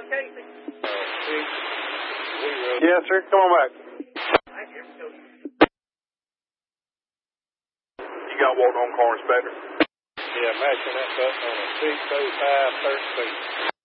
Yes, sir. Come on back. You got Walton on car inspector? Yeah, matching that button on a 605 third speed.